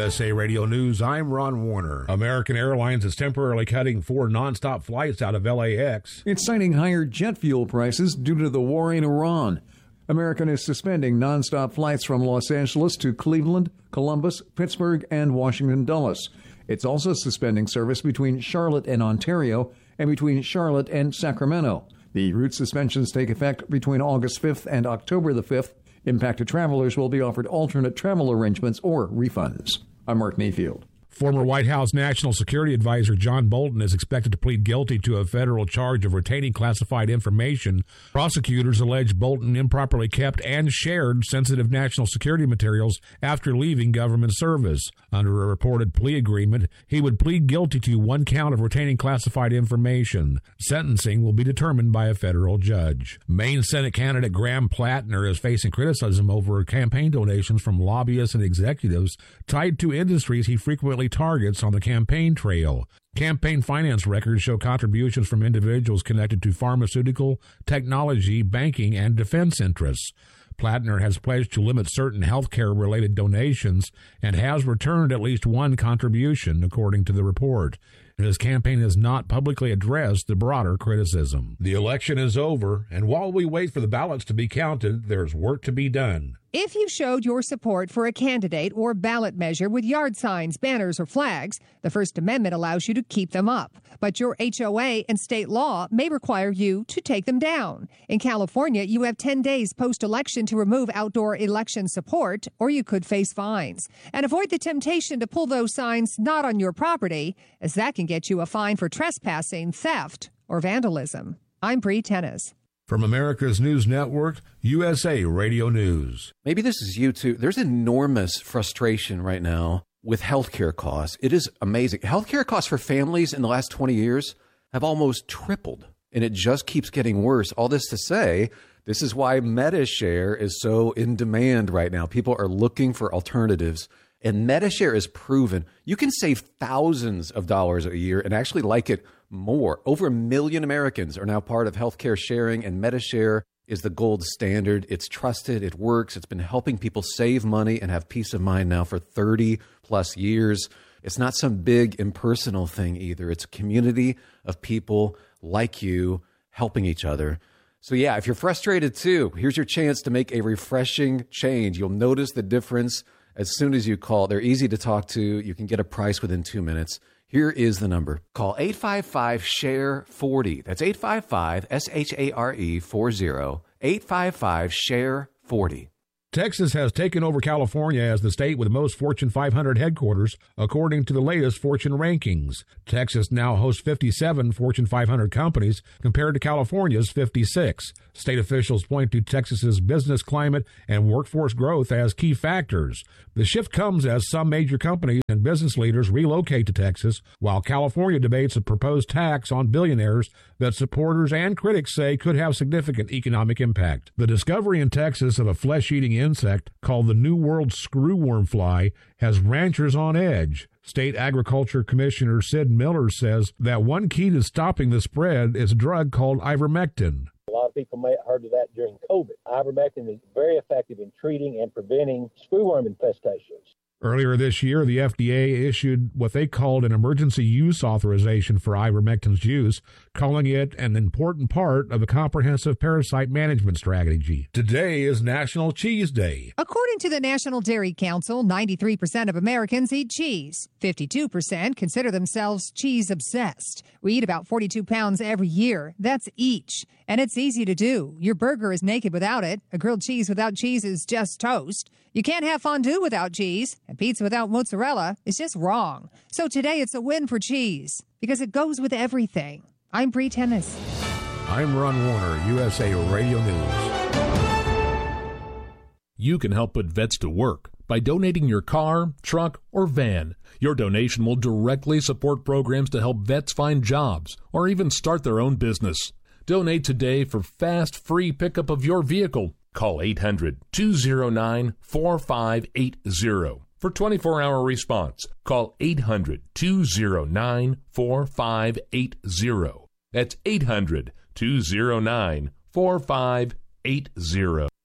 USA Radio News, I'm Ron Warner. American Airlines is temporarily cutting 4 nonstop flights out of LAX. It's citing higher jet fuel prices due to the war in Iran. American is suspending nonstop flights from Los Angeles to Cleveland, Columbus, Pittsburgh, and Washington Dulles. It's also suspending service between Charlotte and Ontario and between Charlotte and Sacramento. The route suspensions take effect between August 5th and October the 5th. Impacted travelers will be offered alternate travel arrangements or refunds. I'm Mark Mayfield. Former White House National Security Advisor John Bolton is expected to plead guilty to a federal charge of retaining classified information. Prosecutors allege Bolton improperly kept and shared sensitive national security materials after leaving government service. Under a reported plea agreement, he would plead guilty to 1 count of retaining classified information. Sentencing will be determined by a federal judge. Maine Senate candidate Graham Plattner is facing criticism over campaign donations from lobbyists and executives tied to industries he frequently targets on the campaign trail. Campaign finance records show contributions from individuals connected to pharmaceutical, technology, banking, and defense interests. Plattner has pledged to limit certain healthcare-related donations and has returned at least 1 contribution, according to the report. His campaign has not publicly addressed the broader criticism. The election is over, and while we wait for the ballots to be counted, there's work to be done. If you showed your support for a candidate or ballot measure with yard signs, banners, or flags, the First Amendment allows you to keep them up. But your HOA and state law may require you to take them down. In California, you have 10 days post-election to remove outdoor election support, or you could face fines. And avoid the temptation to pull those signs not on your property, as that can get you a fine for trespassing, theft, or vandalism. I'm Bree Tennis. From America's News Network, USA Radio News. Maybe this is you too. There's enormous frustration right now with healthcare costs. It is amazing. Healthcare costs for families in the last 20 years have almost tripled, and it just keeps getting worse. All this to say, this is why MediShare is so in demand right now. People are looking for alternatives, and MediShare is proven. You can save thousands of dollars a year and actually like it more. Over 1 million Americans are now part of healthcare sharing, and MediShare is the gold standard. It's trusted. It works. It's been helping people save money and have peace of mind now for 30 plus years. It's not some big impersonal thing either. It's a community of people like you helping each other. So yeah, if you're frustrated too, here's your chance to make a refreshing change. You'll notice the difference as soon as you call. They're easy to talk to. You can get a price within 2 minutes. Here is the number. Call 855-SHARE-40. That's 855-SHARE-40. 855-SHARE-40. Texas has taken over California as the state with the most Fortune 500 headquarters, according to the latest Fortune rankings. Texas now hosts 57 Fortune 500 companies, compared to California's 56. State officials point to Texas's business climate and workforce growth as key factors. The shift comes as some major companies and business leaders relocate to Texas, while California debates a proposed tax on billionaires that supporters and critics say could have significant economic impact. The discovery in Texas of a flesh-eating insect called the New World screwworm fly has ranchers on edge. State Agriculture Commissioner Sid Miller says that one key to stopping the spread is a drug called ivermectin. A lot of people may have heard of that during COVID. Ivermectin is very effective in treating and preventing screwworm infestations. Earlier this year, the FDA issued what they called an emergency use authorization for ivermectin's use, calling it an important part of a comprehensive parasite management strategy. Today is National Cheese Day. According to the National Dairy Council, 93% of Americans eat cheese. 52% consider themselves cheese-obsessed. We eat about 42 pounds every year. That's each. And it's easy to do. Your burger is naked without it. A grilled cheese without cheese is just toast. You can't have fondue without cheese. And pizza without mozzarella is just wrong. So today it's a win for cheese because it goes with everything. I'm Bree Tennis. I'm Ron Warner, USA Radio News. You can help put vets to work by donating your car, truck, or van. Your donation will directly support programs to help vets find jobs or even start their own business. Donate today for fast, free pickup of your vehicle. Call 800-209-4580 for 24-hour response. Call 800-209-4580. That's 800-209-4580.